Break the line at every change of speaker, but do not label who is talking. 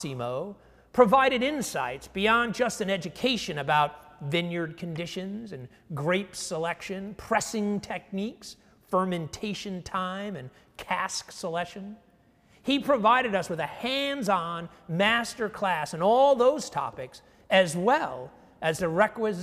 Massimo provided insights beyond just an education about vineyard conditions and grape selection, pressing techniques, fermentation time, and cask selection. He provided us with a hands-on master class in all those topics, as well as the requisite